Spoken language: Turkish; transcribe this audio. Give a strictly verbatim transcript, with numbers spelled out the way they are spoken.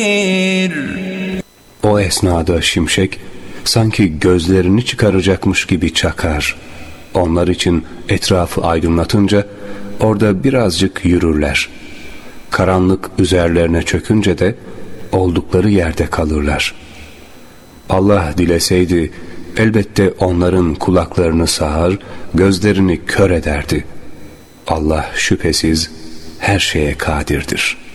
O esnada şimşek sanki gözlerini çıkaracakmış gibi çakar. Onlar için etrafı aydınlatınca orada birazcık yürürler. Karanlık üzerlerine çökünce de oldukları yerde kalırlar. Allah dileseydi elbette onların kulaklarını sağar, gözlerini kör ederdi. Allah şüphesiz her şeye kadirdir.